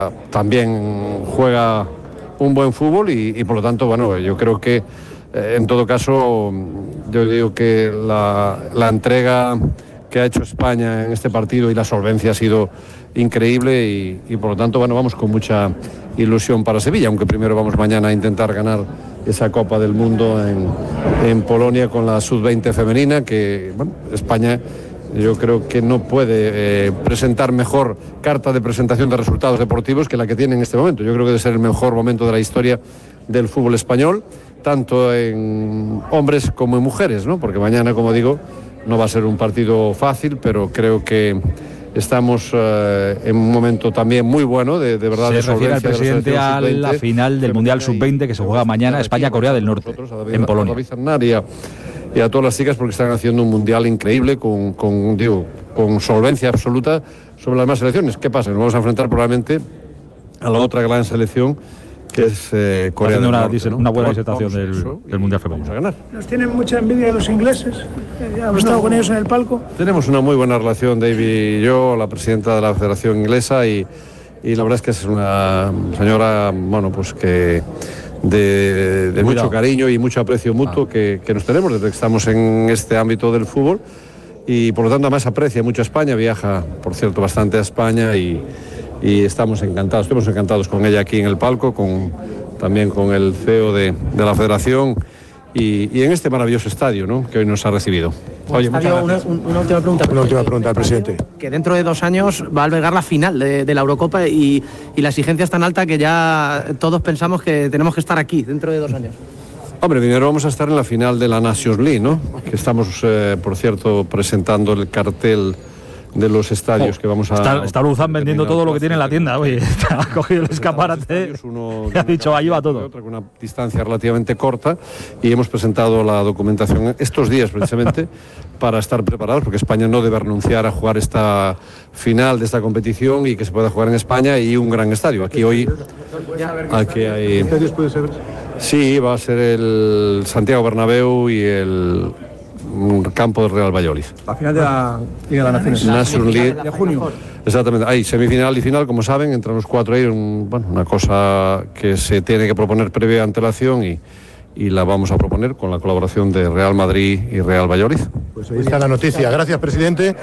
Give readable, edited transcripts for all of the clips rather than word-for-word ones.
también juega un buen fútbol y por lo tanto, bueno, yo creo que en todo caso, yo digo que la entrega que ha hecho España en este partido y la solvencia ha sido increíble y por lo tanto, bueno, vamos con mucha ilusión para Sevilla, aunque primero vamos mañana a intentar ganar esa Copa del Mundo en Polonia con la Sub-20 femenina, que, bueno, España yo creo que no puede presentar mejor carta de presentación de resultados deportivos que la que tiene en este momento. Yo creo que debe ser el mejor momento de la historia del fútbol español, tanto en hombres como en mujeres, ¿no? Porque mañana, como digo, no va a ser un partido fácil, pero creo que estamos en un momento también muy bueno, de verdad. Se refiere al presidente a la final del Mundial Sub-20 que se juega mañana, España-Corea del Norte, en Polonia. Y a todas las chicas, porque están haciendo un mundial increíble con solvencia absoluta sobre las demás selecciones. ¿Qué pasa? Nos vamos a enfrentar probablemente a la otra gran selección, que es Corea del Norte, ¿no? Una buena disertación del mundial femenino. Vamos a ganar. Nos tienen mucha envidia los ingleses. Hemos estado con ellos en el palco. Tenemos una muy buena relación, David y yo, la presidenta de la Federación Inglesa, y la verdad es que es una señora, bueno, pues que de mucho cariño y mucho aprecio mutuo que nos tenemos desde que estamos en este ámbito del fútbol, y por lo tanto además aprecia mucho a España, viaja, por cierto, bastante a España y estamos encantados con ella aquí en el palco, también con el CEO de la Federación y en este maravilloso estadio, ¿no?, que hoy nos ha recibido. Oye, una última pregunta. Una última pregunta al presidente. Que dentro de 2 años va a albergar la final de la Eurocopa y la exigencia es tan alta que ya todos pensamos que tenemos que estar aquí dentro de 2 años. Hombre, primero vamos a estar en la final de la Nations League, ¿no?, que estamos, por cierto, presentando el cartel de los estadios que vamos a... Está Luzán vendiendo todo lo que tiene en la tienda. Oye, ha cogido el escaparate y ha dicho, ahí va todo. Con una distancia relativamente corta, y hemos presentado la documentación estos días precisamente para estar preparados, porque España no debe renunciar a jugar esta final de esta competición y que se pueda jugar en España y un gran estadio. Aquí hoy... Aquí hay... puede ser? Sí, va a ser el Santiago Bernabéu y el campo del Real Valladolid. La final de la Liga de las Naciones. National League de junio. Exactamente. Hay semifinal y final, como saben, entre los 4 ahí, una cosa que se tiene que proponer previa antelación y la vamos a proponer con la colaboración de Real Madrid y Real Valladolid. Pues ahí está la noticia. Gracias, presidente.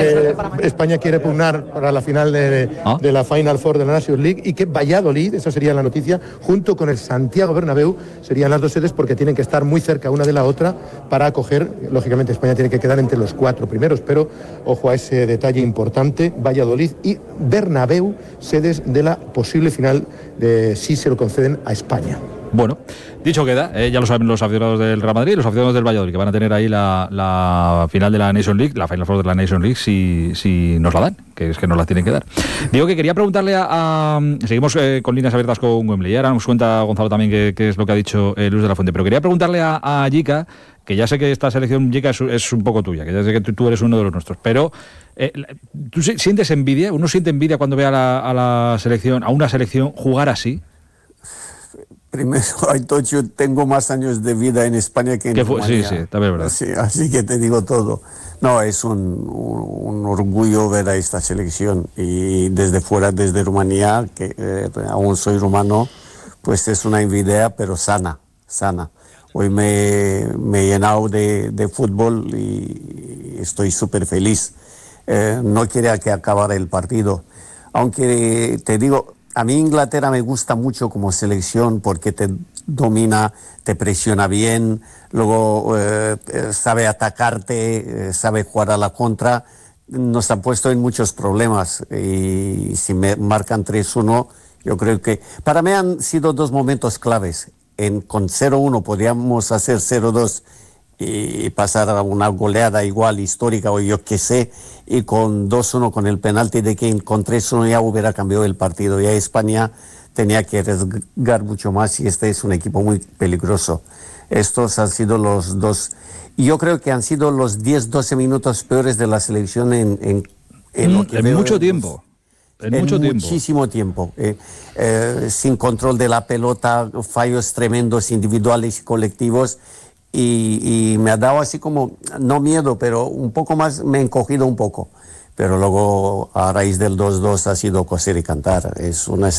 España quiere pugnar para la final de la Final Four de la Nations League, y que Valladolid, esa sería la noticia, junto con el Santiago Bernabéu, serían las 2 sedes, porque tienen que estar muy cerca una de la otra para acoger. Lógicamente España tiene que quedar entre los 4 primeros, pero ojo a ese detalle importante: Valladolid y Bernabéu, sedes de la posible final de si se lo conceden a España. Bueno, dicho queda, ya lo saben los aficionados del Real Madrid y los aficionados del Valladolid, que van a tener ahí la final de la Nations League, la Final Four de la Nations League, si nos la dan, que es que nos la tienen que dar. Digo que quería preguntarle seguimos con líneas abiertas con Wembley, y ahora nos cuenta Gonzalo también qué es lo que ha dicho Luis de la Fuente, pero quería preguntarle a Jica, que ya sé que esta selección, Jica, es un poco tuya, que ya sé que tú eres uno de los nuestros, pero ¿tú sientes envidia? ¿Uno siente envidia cuando ve a la selección, a una selección jugar así? Primero, yo tengo más años de vida en España que en Rumanía. Sí, también es verdad. Sí, así que te digo todo. No, es un orgullo ver a esta selección, y desde fuera, desde Rumanía, que aún soy rumano, pues es una envidia, pero sana. Hoy me he llenado de fútbol y estoy súper feliz. No quería que acabara el partido, aunque te digo, a mí Inglaterra me gusta mucho como selección porque te domina, te presiona bien, luego sabe atacarte, sabe jugar a la contra. Nos han puesto en muchos problemas, y si me marcan 3-1, yo creo que para mí han sido 2 momentos claves. Con 0-1 podríamos hacer 0-2 y pasar a una goleada igual histórica, o yo qué sé, y con 2-1 con el penalti de Kane, con 3-1 ya hubiera cambiado el partido. Ya España tenía que arriesgar mucho más, y este es un equipo muy peligroso. Estos han sido los 2, y yo creo que han sido los 10-12 minutos peores de la selección en mucho tiempo. Muchísimo tiempo. Sin control de la pelota, fallos tremendos individuales y colectivos. Y me ha dado así como, no miedo, pero un poco más, me he encogido un poco. pero luego a raíz del 2-2 ha sido coser y cantar. Es una